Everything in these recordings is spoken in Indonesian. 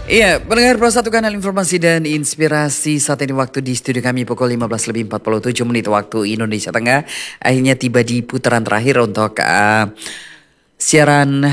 Iya, pendengar Pro 1 Kanal Informasi dan Inspirasi. Saat ini waktu di studio kami pukul 15:47 waktu Indonesia Tengah. Akhirnya tiba di putaran terakhir untuk siaran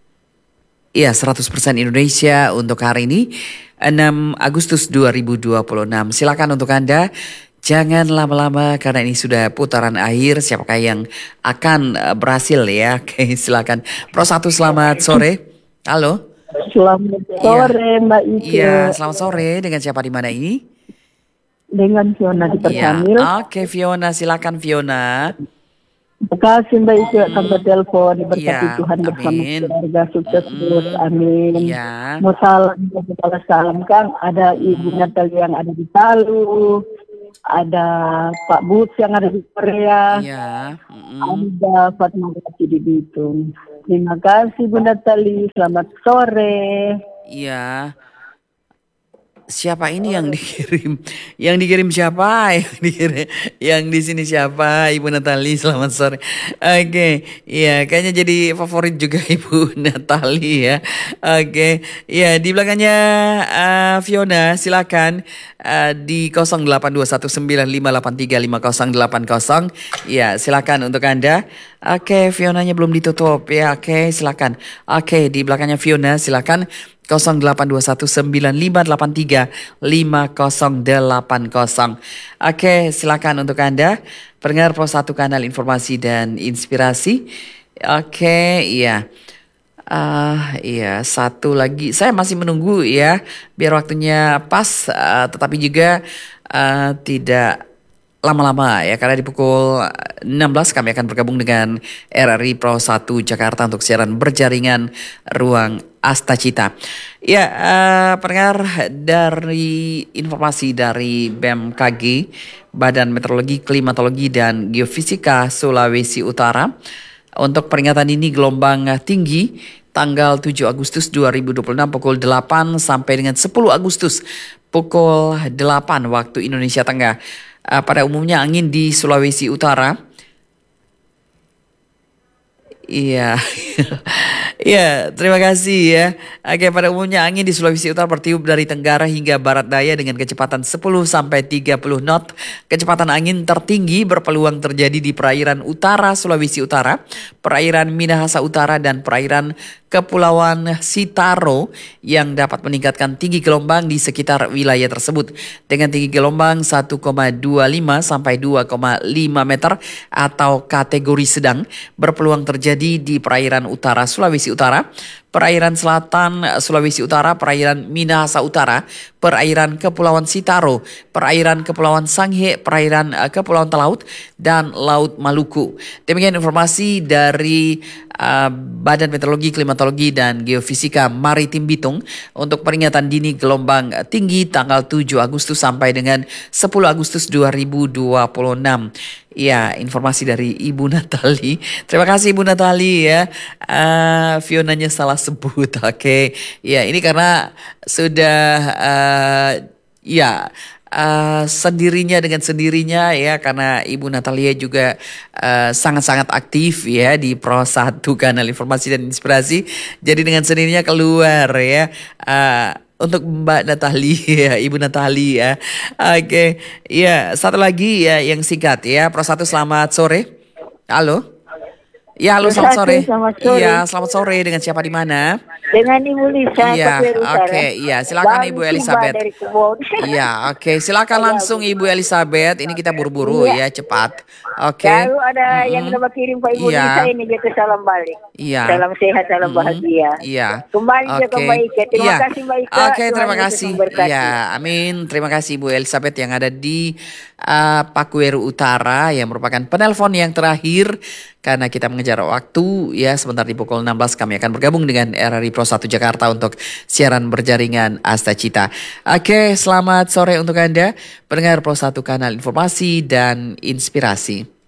100% Indonesia untuk hari ini 6 Agustus 2026. Silakan untuk Anda jangan lama-lama karena ini sudah putaran akhir. Siapakah yang akan berhasil ya? Oke, silakan. Pro 1 selamat sore. Halo. Selamat sore Mbak Ike. Iya, selamat sore. Dengan siapa di mana ini? Dengan Fiona di Persamil. Oke, Fiona, silakan Fiona. Terima kasih Mbak Ike tanpa telepon. Berkati Tuhan bersama amin. keluarga, sukses terus. Amin. Iya. Mau salam Kang. Ada Ibu Natal yang ada di Palu. Ada Pak Bus yang ada di Korea. Iya. Ada Fatmawati di Bitung. Terima kasih Bu Natali. Selamat sore. Iya. Siapa ini yang dikirim? Yang dikirim siapa? Yang di sini siapa? Ibu Natali, selamat sore. Oke, iya, kayaknya jadi favorit juga Ibu Natali ya. Oke, iya, di belakangnya Fiona, silakan di 082195835080. Iya, silakan untuk Anda. Oke, Fionanya belum ditutup ya. Oke, silakan. Oke, di belakangnya Fiona, silakan. 082195835080. Oke, silakan untuk Anda pendengar Pro 1 Kanal Informasi dan Inspirasi. Oke, iya. Iya, satu lagi. Saya masih menunggu ya, biar waktunya pas, tetapi juga tidak lama-lama ya, karena di pukul 16 kami akan bergabung dengan RRI Pro 1 Jakarta untuk siaran berjaringan Ruang Astacita. Ya, pendengar, dari informasi dari BMKG, Badan Meteorologi, Klimatologi dan Geofisika Sulawesi Utara, untuk peringatan ini gelombang tinggi tanggal 7 Agustus 2026 pukul 8 sampai dengan 10 Agustus pukul 8 waktu Indonesia Tengah. Pada umumnya angin di Sulawesi Utara, iya, iya, terima kasih ya. Oke, pada umumnya angin di Sulawesi Utara bertiup dari tenggara hingga barat daya dengan kecepatan 10 sampai 30 knot. Kecepatan angin tertinggi berpeluang terjadi di perairan utara Sulawesi Utara, perairan Minahasa Utara dan perairan Kepulauan Sitaro yang dapat meningkatkan tinggi gelombang di sekitar wilayah tersebut dengan tinggi gelombang 1,25 sampai 2,5 meter atau kategori sedang, berpeluang terjadi di perairan utara Sulawesi Utara, perairan selatan Sulawesi Utara, perairan Minahasa Utara, perairan Kepulauan Sitaro, perairan Kepulauan Sangihe, perairan Kepulauan Talaut, dan Laut Maluku. Demikian informasi dari Badan Meteorologi, Klimatologi dan Geofisika Maritim Bitung untuk peringatan dini gelombang tinggi tanggal 7 Agustus sampai dengan 10 Agustus 2026. Ya, informasi dari Ibu Natali. Terima kasih Ibu Natali ya. Fionanya salah sebut. Oke. Ya, ini karena sudah sendirinya dengan sendirinya ya, karena Ibu Natalia juga sangat-sangat aktif ya di Pro 1 Kanal Informasi dan Inspirasi. Jadi dengan sendirinya keluar ya. Untuk Mbak Natali ya, Ibu Natali ya. Oke, ya, satu lagi ya yang singkat ya. Pro 1 selamat sore. Halo. Ya, halo, selamat sore. Iya, selamat sore. Dengan siapa di mana? Dengan Ibu Lisa. Iya, oke, iya, silakan Ibu Elizabeth. Iya, oke, silakan langsung Ibu Elizabeth. Ini kita buru-buru ya, cepat. Oke. Lalu ada yang dapat kirim Pak Ibu Lisa ini gitu, salam balik. Iya. Salam sehat, salam bahagia. Iya. Kembali ke Mbak Ike. Terima kasih Mbak Ike. Oke, terima kasih. Iya, amin. Terima kasih Ibu Elizabeth yang ada di Pakuweru Utara yang merupakan penelpon yang terakhir. Karena kita mengejar waktu ya, sebentar di pukul 16 kami akan bergabung dengan RRI Pro 1 Jakarta untuk siaran berjaringan Astacita. Oke, selamat sore untuk Anda pendengar Pro 1 Kanal Informasi dan Inspirasi.